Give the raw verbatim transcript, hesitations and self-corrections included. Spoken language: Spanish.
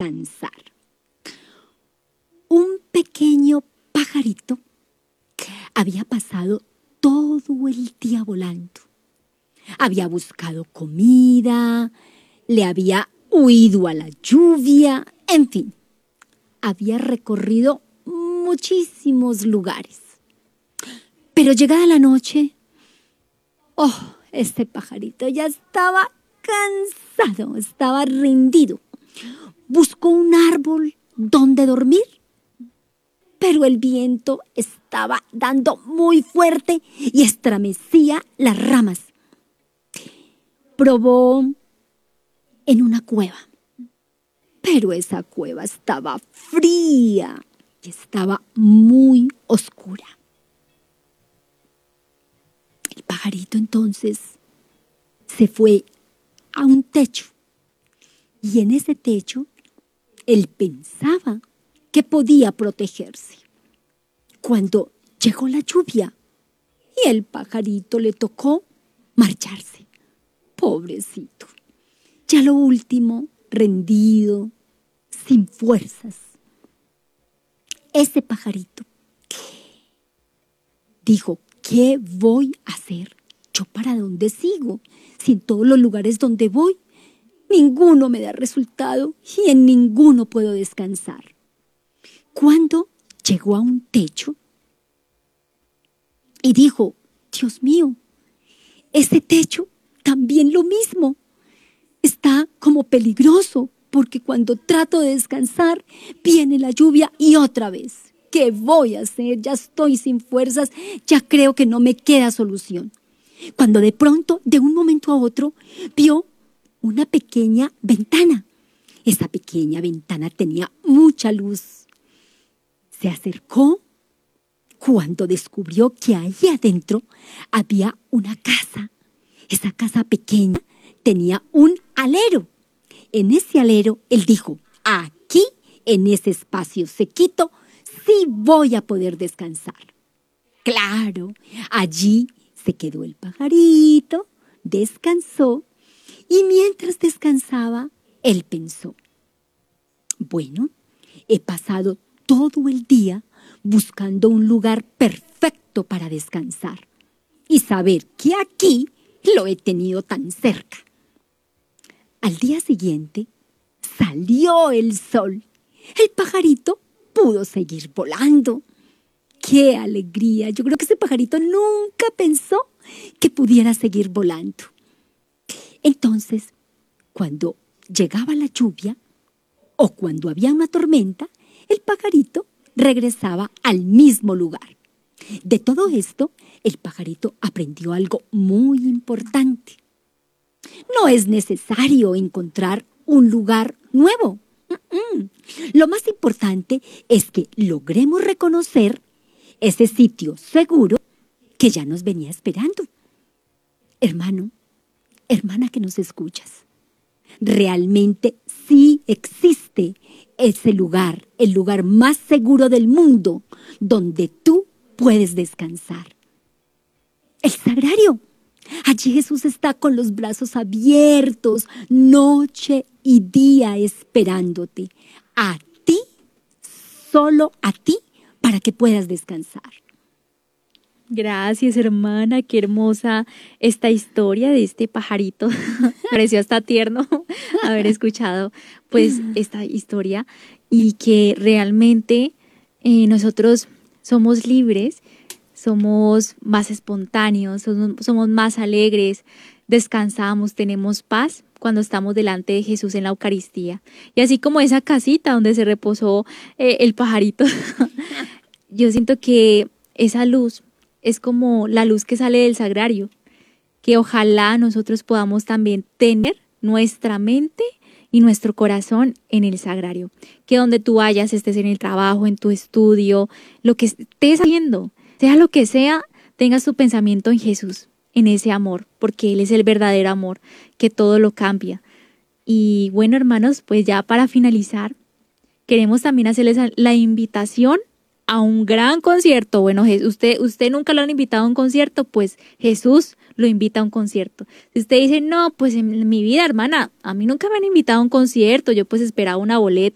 descansar. Un pequeño pajarito había pasado todo el día volando. Había buscado comida, le había huido a la lluvia, en fin, había recorrido muchísimos lugares. Pero llegada la noche, oh, este pajarito ya estaba cansado, estaba rendido. Buscó un árbol donde dormir, pero el viento estaba dando muy fuerte y estremecía las ramas. Probó en una cueva, pero esa cueva estaba fría y estaba muy oscura. El pajarito entonces se fue a un techo y en ese techo él pensaba que podía protegerse. Cuando llegó la lluvia y el pajarito le tocó marcharse. Pobrecito, ya lo último, rendido, sin fuerzas. Ese pajarito dijo, ¿qué voy a hacer? ¿Yo para dónde sigo? Si en todos los lugares donde voy, ninguno me da resultado y en ninguno puedo descansar. Cuando llegó a un techo y dijo, Dios mío, ese techo también lo mismo. Está como peligroso porque cuando trato de descansar viene la lluvia y otra vez. ¿Qué voy a hacer? Ya estoy sin fuerzas, ya creo que no me queda solución. Cuando de pronto, de un momento a otro, vio una pequeña ventana. Esa pequeña ventana tenía mucha luz. Se acercó cuando descubrió que ahí adentro había una casa. Esa casa pequeña tenía un alero. En ese alero él dijo, aquí, en ese espacio sequito, sí voy a poder descansar. Claro, allí se quedó el pajarito, descansó, y mientras descansaba, él pensó, bueno, he pasado todo el día buscando un lugar perfecto para descansar y saber que aquí lo he tenido tan cerca. Al día siguiente salió el sol. El pajarito pudo seguir volando. ¡Qué alegría! Yo creo que ese pajarito nunca pensó que pudiera seguir volando. Entonces, cuando llegaba la lluvia o cuando había una tormenta, el pajarito regresaba al mismo lugar. De todo esto, el pajarito aprendió algo muy importante. No es necesario encontrar un lugar nuevo. Mm-mm. Lo más importante es que logremos reconocer ese sitio seguro que ya nos venía esperando. Hermano, hermana que nos escuchas, realmente sí existe ese lugar, el lugar más seguro del mundo, donde tú puedes descansar. El sagrario. Allí Jesús está con los brazos abiertos, noche y día esperándote. A ti, solo a ti, para que puedas descansar. Gracias, hermana, qué hermosa esta historia de este pajarito. Me pareció hasta tierno haber escuchado pues esta historia y que realmente eh, nosotros somos libres, somos más espontáneos, somos, somos más alegres, descansamos, tenemos paz cuando estamos delante de Jesús en la Eucaristía. Y así como esa casita donde se reposó eh, el pajarito, yo siento que esa luz es como la luz que sale del sagrario, que ojalá nosotros podamos también tener nuestra mente y nuestro corazón en el sagrario. Que donde tú vayas, estés en el trabajo, en tu estudio, lo que estés haciendo, sea lo que sea, tengas tu pensamiento en Jesús, en ese amor, porque Él es el verdadero amor, que todo lo cambia. Y bueno, hermanos, pues ya para finalizar, queremos también hacerles la invitación a un gran concierto. Bueno, usted, usted nunca lo han invitado a un concierto, pues Jesús lo invita a un concierto. Si usted dice, no, pues en mi vida, hermana, a mí nunca me han invitado a un concierto, yo pues esperaba una boleta